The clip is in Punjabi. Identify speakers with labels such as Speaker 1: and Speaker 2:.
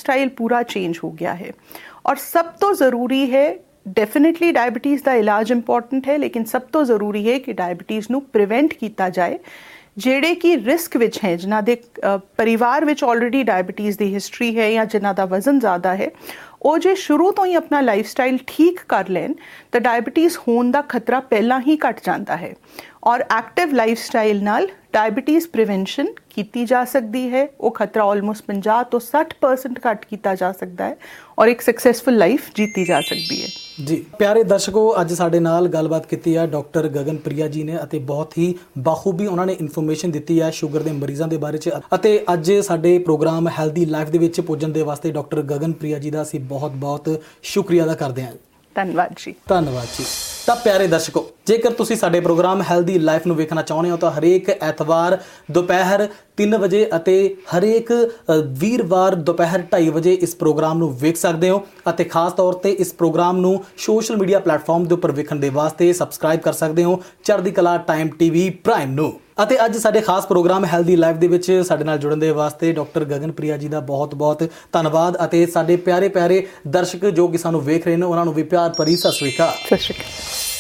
Speaker 1: स्टाइल पूरा चेंज हो गया है। और सब तो ज़रूरी है, डेफिनेटली डायबिटीज़ का इलाज इंपॉर्टेंट है, लेकिन सब तो ज़रूरी है कि डायबिटीज़ ਨੂੰ ਪ੍ਰੀਵੈਂਟ ਕੀਤਾ ਜਾਏ। ਜਿਹੜੇ ਕਿ ਰਿਸਕ ਵਿੱਚ ਹੈ, ਜਿਨ੍ਹਾਂ ਦੇ ਪਰਿਵਾਰ ਵਿੱਚ ਆਲਰੇਡੀ ਡਾਇਬੀਟੀਜ਼ ਦੀ ਹਿਸਟਰੀ ਹੈ ਜਾਂ ਜਿਨ੍ਹਾਂ ਦਾ ਵਜ਼ਨ ਜ਼ਿਆਦਾ ਹੈ, ਉਹ ਜੇ ਸ਼ੁਰੂ ਤੋਂ ਹੀ ਆਪਣਾ ਲਾਈਫ ਸਟਾਈਲ ਠੀਕ ਕਰ ਲੈਣ ਤਾਂ ਡਾਇਬੀਟੀਜ਼ ਹੋਣ ਦਾ ਖਤਰਾ ਪਹਿਲਾਂ ਹੀ ਘਟ ਜਾਂਦਾ ਹੈ। ਔਰ ਐਕਟਿਵ ਲਾਈਫ ਸਟਾਈਲ ਨਾਲ ਡਾਇਬੀਟੀਜ਼ ਪ੍ਰੀਵੈਂਸ਼ਨ ਕੀਤੀ ਜਾ ਸਕਦੀ ਹੈ। ਉਹ ਖਤਰਾ ਆਲਮੋਸਟ 50 ਤੋਂ 60% ਘੱਟ ਕੀਤਾ ਜਾ ਸਕਦਾ ਹੈ ਔਰ ਇੱਕ ਸਕਸੈਸਫੁਲ ਲਾਈਫ ਜੀਤੀ ਜਾ ਸਕਦੀ ਹੈ।
Speaker 2: ਜੀ ਪਿਆਰੇ ਦਰਸ਼ਕੋ, ਅੱਜ ਸਾਡੇ ਨਾਲ ਗੱਲਬਾਤ ਕੀਤੀ ਹੈ ਡਾਕਟਰ ਗਗਨਪ੍ਰਿਆ ਜੀ ਨੇ ਅਤੇ ਬਹੁਤ ਹੀ ਬਾਖੂਬੀ ਉਹਨਾਂ ਨੇ ਇਨਫੋਰਮੇਸ਼ਨ ਦਿੱਤੀ ਹੈ ਸ਼ੂਗਰ ਦੇ ਮਰੀਜ਼ਾਂ ਦੇ ਬਾਰੇ 'ਚ। ਅਤੇ ਅੱਜ ਸਾਡੇ ਪ੍ਰੋਗਰਾਮ ਹੈਲਦੀ ਲਾਈਫ ਦੇ ਵਿੱਚ ਪੁੱਜਣ ਦੇ ਵਾਸਤੇ ਡਾਕਟਰ ਗਗਨਪ੍ਰਿਆ ਜੀ ਦਾ ਅਸੀਂ ਬਹੁਤ ਬਹੁਤ ਸ਼ੁਕਰੀਆ ਅਦਾ ਕਰਦੇ ਹਾਂ।
Speaker 1: ਧੰਨਵਾਦ ਜੀ।
Speaker 2: ਧੰਨਵਾਦ ਜੀ। ਤਾਂ ਪਿਆਰੇ ਦਰਸ਼ਕੋ, ਜੇਕਰ ਤੁਸੀਂ ਸਾਡੇ ਪ੍ਰੋਗਰਾਮ ਹੈਲਦੀ ਲਾਈਫ ਨੂੰ ਵੇਖਣਾ ਚਾਹੁੰਦੇ ਹੋ ਤਾਂ ਹਰੇਕ ਐਤਵਾਰ ਦੁਪਹਿਰ 3 ਵਜੇ ਅਤੇ ਹਰੇਕ ਵੀਰਵਾਰ ਦੁਪਹਿਰ 2:30 ਵਜੇ ਇਸ ਪ੍ਰੋਗਰਾਮ ਨੂੰ ਵੇਖ ਸਕਦੇ ਹੋ। ਅਤੇ ਖਾਸ ਤੌਰ 'ਤੇ ਇਸ ਪ੍ਰੋਗਰਾਮ ਨੂੰ ਸੋਸ਼ਲ ਮੀਡੀਆ ਪਲੇਟਫਾਰਮ ਦੇ ਉੱਪਰ ਵੇਖਣ ਦੇ ਵਾਸਤੇ ਸਬਸਕ੍ਰਾਈਬ ਕਰ ਸਕਦੇ ਹੋ ਚੜ੍ਹਦੀ ਕਲਾ ਟਾਈਮ TV ਪ੍ਰਾਈਮ ਨੂੰ। ਅਤੇ ਅੱਜ ਸਾਡੇ ਖਾਸ ਪ੍ਰੋਗਰਾਮ ਹੈਲਦੀ ਲਾਈਫ ਦੇ ਵਿੱਚ ਸਾਡੇ ਨਾਲ ਜੁੜਨ ਦੇ ਵਾਸਤੇ ਡਾਕਟਰ ਗਗਨਪ੍ਰਿਆ ਜੀ ਦਾ ਬਹੁਤ ਬਹੁਤ ਧੰਨਵਾਦ। ਅਤੇ ਸਾਡੇ ਪਿਆਰੇ ਪਿਆਰੇ ਦਰਸ਼ਕ ਜੋ ਕਿ ਸਾਨੂੰ ਵੇਖ ਰਹੇ ਨੇ ਉਹਨਾਂ ਨੂੰ ਵੀ ਪਿਆਰ ਭਰੀ ਸਤਿ ਸ਼੍ਰੀ ਅਕਾਲ।
Speaker 1: ਸਤਿ ਸ਼੍ਰੀ ਅਕਾਲ।